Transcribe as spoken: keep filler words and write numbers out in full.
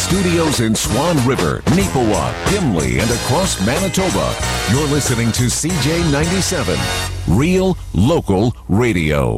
studios in Swan River, Neepawa, Gimli, and across Manitoba, you're listening to C J ninety-seven, Real Local Radio.